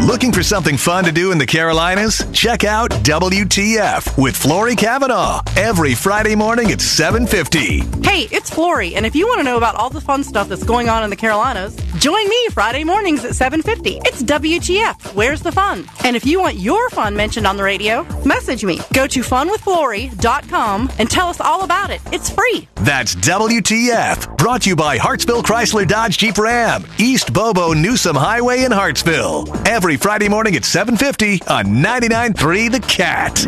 Looking for something fun to do in the Carolinas? Check out WTF with Flory Cavanaugh every Friday morning at 7:50. Hey, it's Flory, and if you want to know about all the fun stuff that's going on in the Carolinas, join me Friday mornings at 7:50. It's WTF, Where's the Fun? And if you want your fun mentioned on the radio, message me. Go to funwithflory.com and tell us all about it. It's free. That's WTF, brought to you by Hartsville Chrysler Dodge Jeep Ram, East Bobo Newsom Highway in Hartsville. Every Friday morning at 7:50 on 99.3 The Cat.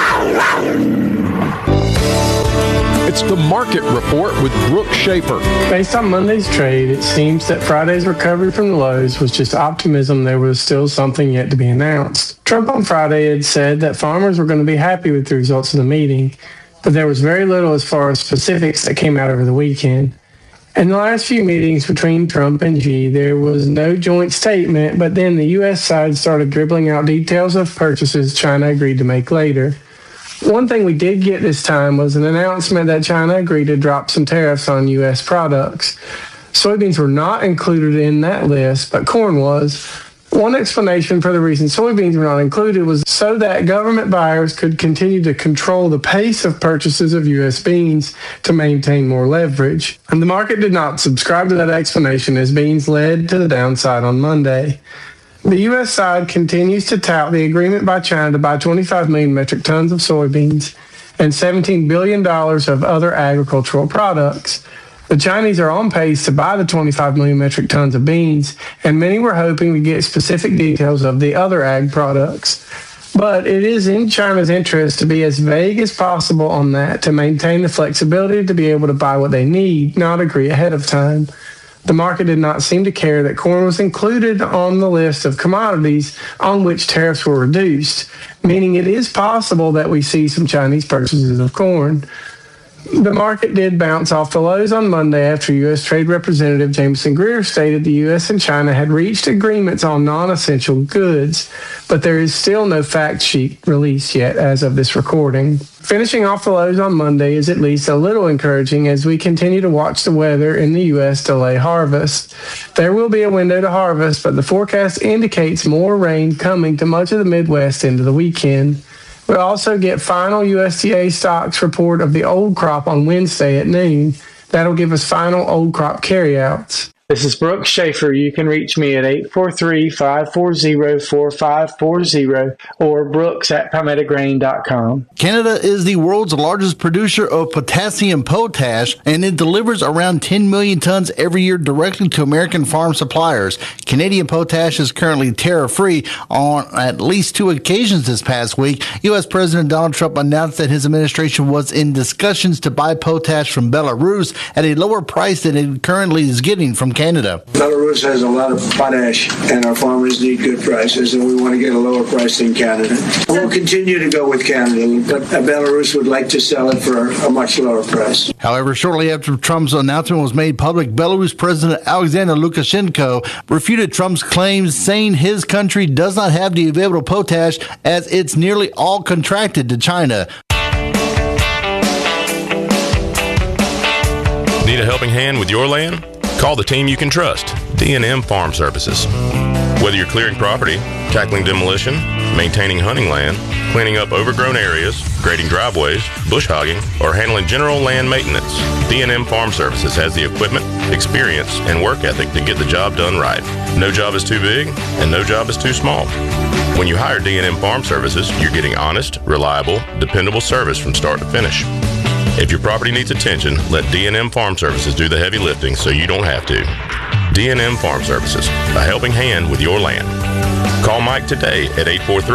It's the Market Report with Brooke Schaefer. Based on Monday's trade, it seems that Friday's recovery from the lows was just optimism. There was still something yet to be announced. Trump on Friday had said that farmers were going to be happy with the results of the meeting, but there was very little as far as specifics that came out over the weekend. In the last few meetings between Trump and Xi, there was no joint statement, but then the U.S. side started dribbling out details of purchases China agreed to make later. One thing we did get this time was an announcement that China agreed to drop some tariffs on U.S. products. Soybeans were not included in that list, but corn was. One explanation for the reason soybeans were not included was so that government buyers could continue to control the pace of purchases of U.S. beans to maintain more leverage. And the market did not subscribe to that explanation as beans led to the downside on Monday. The U.S. side continues to tout the agreement by China to buy 25 million metric tons of soybeans and $17 billion of other agricultural products. The Chinese are on pace to buy the 25 million metric tons of beans, and many were hoping to get specific details of the other ag products. But it is in China's interest to be as vague as possible on that to maintain the flexibility to be able to buy what they need, not agree ahead of time. The market did not seem to care that corn was included on the list of commodities on which tariffs were reduced, meaning it is possible that we see some Chinese purchases of corn. The market did bounce off the lows on Monday after U.S. Trade Representative Jameson Greer stated the U.S. and China had reached agreements on non-essential goods, but there is still no fact sheet released yet as of this recording. Finishing off the lows on Monday is at least a little encouraging as we continue to watch the weather in the U.S. delay harvest. There will be a window to harvest, but the forecast indicates more rain coming to much of the Midwest into the weekend. We'll also get final USDA stocks report of the old crop on Wednesday at noon. That'll give us final old crop carryouts. This is Brooke Schaefer. You can reach me at 843-540-4540 or brooks@palmettograin.com. Canada is the world's largest producer of potassium potash, and it delivers around 10 million tons every year directly to American farm suppliers. Canadian potash is currently tariff-free on at least 2 occasions this past week. U.S. President Donald Trump announced that his administration was in discussions to buy potash from Belarus at a lower price than it currently is getting from Canada. Belarus has a lot of potash, and our farmers need good prices, and we want to get a lower price than Canada. We'll continue to go with Canada, but Belarus would like to sell it for a much lower price. However, shortly after Trump's announcement was made public, Belarus President Alexander Lukashenko refuted Trump's claims, saying his country does not have the available potash as it's nearly all contracted to China. Need a helping hand with your land? Call the team you can trust, D&M Farm Services. Whether you're clearing property, tackling demolition, maintaining hunting land, cleaning up overgrown areas, grading driveways, bush hogging, or handling general land maintenance, D&M Farm Services has the equipment, experience, and work ethic to get the job done right. No job is too big, and no job is too small. When you hire D&M Farm Services, you're getting honest, reliable, dependable service from start to finish. If your property needs attention, let D&M Farm Services do the heavy lifting so you don't have to. D&M Farm Services, a helping hand with your land. Call Mike today at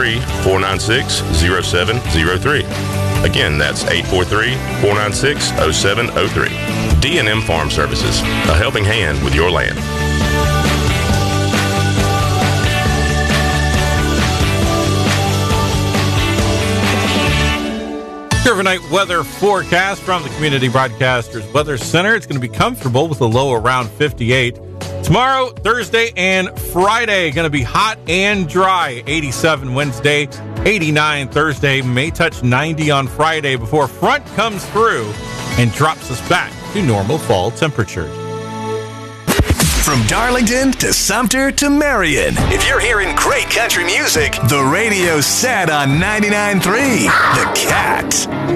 843-496-0703. Again, that's 843-496-0703. D&M Farm Services, a helping hand with your land. Overnight weather forecast from the Community Broadcasters Weather Center. It's going to be comfortable with a low around 58. Tomorrow, Thursday, and Friday, going to be hot and dry. 87 Wednesday, 89 Thursday, may touch 90 on Friday before front comes through and drops us back to normal fall temperatures. From Darlington to Sumter to Marion, if you're hearing great country music, the radio's set on 99.3 The Cat.